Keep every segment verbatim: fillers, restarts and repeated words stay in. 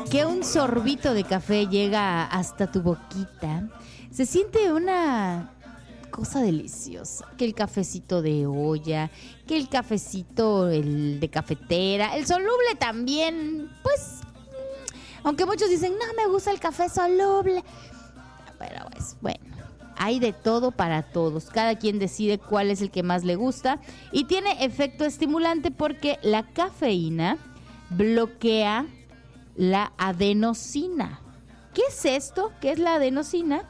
que un sorbito de café llega hasta tu boquita, se siente una cosa deliciosa. Que el cafecito de olla, que el cafecito el de cafetera, el soluble también, pues, aunque muchos dicen, no me gusta el café soluble, pero pues bueno, hay de todo para todos. Cada quien decide cuál es el que más le gusta y tiene efecto estimulante porque la cafeína bloquea la adenosina. ¿Qué es esto? ¿Qué es la adenosina?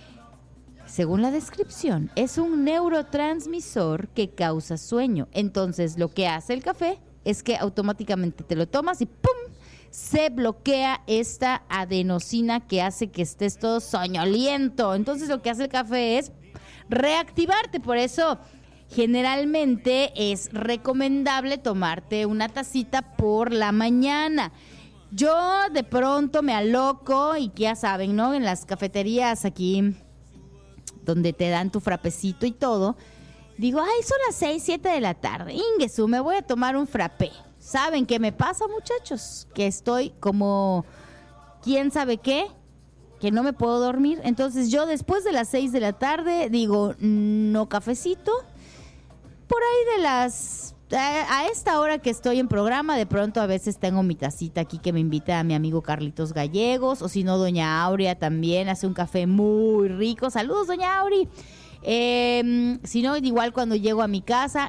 Según la descripción, es un neurotransmisor que causa sueño. Entonces, lo que hace el café es que automáticamente te lo tomas y ¡pum! Se bloquea esta adenosina que hace que estés todo soñoliento. Entonces, lo que hace el café es reactivarte. Por eso, generalmente es recomendable tomarte una tacita por la mañana. Yo de pronto me aloco y ya saben, ¿no? En las cafeterías aquí, donde te dan tu frapecito y todo, digo, ay, son las seis, siete de la tarde, Ingesu, me voy a tomar un frappé. ¿Saben qué me pasa, muchachos? Que estoy como, ¿quién sabe qué? Que no me puedo dormir. Entonces yo después de las seis de la tarde digo, no cafecito. Por ahí de las... A esta hora que estoy en programa, de pronto a veces tengo mi tacita aquí que me invita a mi amigo Carlitos Gallegos, o si no, doña Aurea también hace un café muy rico. Saludos, doña Auri. Eh, si no, igual cuando llego a mi casa,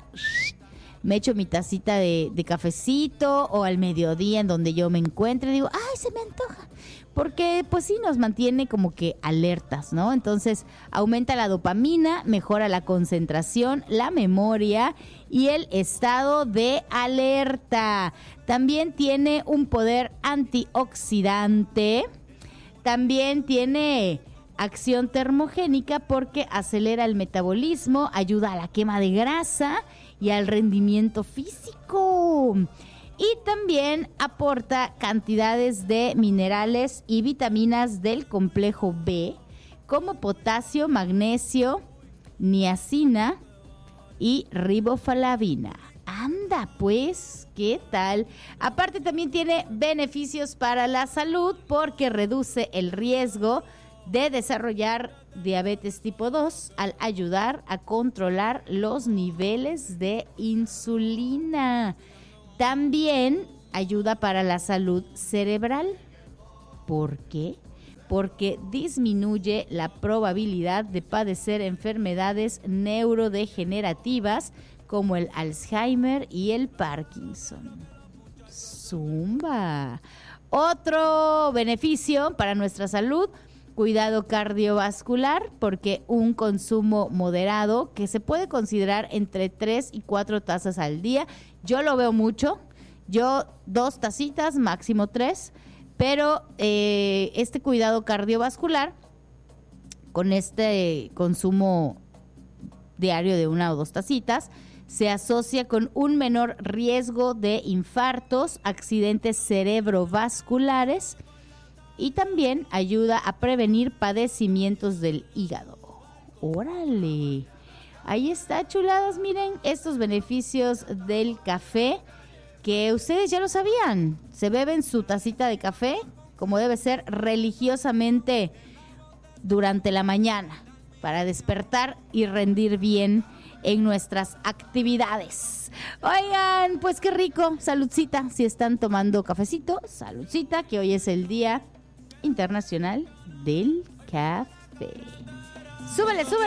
me echo mi tacita de, de cafecito, o al mediodía en donde yo me encuentre, digo, ay, se me antoja. Porque pues sí nos mantiene como que alertas, ¿no? Entonces aumenta la dopamina, mejora la concentración, la memoria y el estado de alerta. También tiene un poder antioxidante. También tiene acción termogénica porque acelera el metabolismo, ayuda a la quema de grasa y al rendimiento físico. Y también aporta cantidades de minerales y vitaminas del complejo B, como potasio, magnesio, niacina y riboflavina. Anda, pues, ¿qué tal? Aparte también tiene beneficios para la salud porque reduce el riesgo de desarrollar diabetes tipo dos al ayudar a controlar los niveles de insulina. También ayuda para la salud cerebral. ¿Por qué? Porque disminuye la probabilidad de padecer enfermedades neurodegenerativas como el Alzheimer y el Parkinson. Zumba. Otro beneficio para nuestra salud, cuidado cardiovascular, porque un consumo moderado que se puede considerar entre tres y cuatro tazas al día. Yo lo veo mucho, yo dos tacitas, máximo tres, pero eh, este cuidado cardiovascular con este consumo diario de una o dos tacitas se asocia con un menor riesgo de infartos, accidentes cerebrovasculares y también ayuda a prevenir padecimientos del hígado. ¡Órale! Ahí está, chuladas, miren estos beneficios del café que ustedes ya lo sabían. Se beben su tacita de café como debe ser religiosamente durante la mañana para despertar y rendir bien en nuestras actividades. Oigan, pues qué rico, saludcita, si están tomando cafecito, saludcita, que hoy es el Día Internacional del Café. Súbele, súbele.